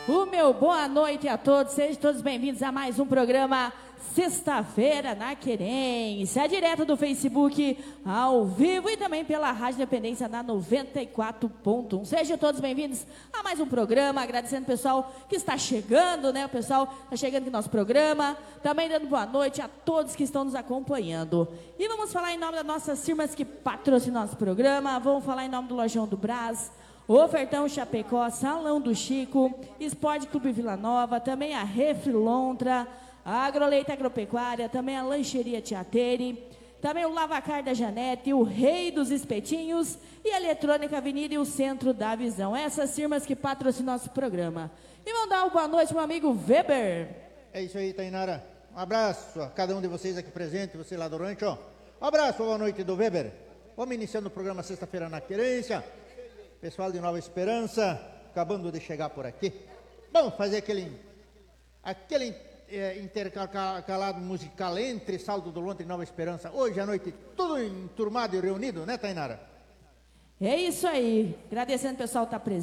O meu boa noite a todos, sejam todos bem-vindos a mais um programa Sexta-feira na Querência, direto do Facebook, ao vivo e também pela Rádio Independência na 94.1. Sejam todos bem-vindos a mais um programa, agradecendo o pessoal que está chegando, né? O pessoal está chegando aqui no nosso programa, também dando boa noite a todos que estão nos acompanhando. E vamos falar em nome das nossas firmas que patrocinam nosso programa, vamos falar em nome do Lojão do Brás, Ofertão Chapecó, Salão do Chico, Esporte Clube Vila Nova, também a Refrilontra, a Agroleite Agropecuária, também a Lancheria Tiateri, também o Lavacar da Janete, o Rei dos Espetinhos e a Eletrônica Avenida e o Centro da Visão. Essas firmas que patrocinam nosso programa. E vamos dar uma boa noite, meu amigo Weber. É isso aí, Tainara. Um abraço a cada um de vocês aqui presente, você lá do rancho. Um abraço, boa noite do Weber. Vamos iniciando o programa Sexta-feira na Querência. Pessoal de Nova Esperança, acabando de chegar por aqui. Vamos fazer aquele intercalado musical entre Saldo do Lontre e Nova Esperança. Hoje à noite, tudo enturmado e reunido, né, Tainara? É isso aí. Agradecendo o pessoal que está presente.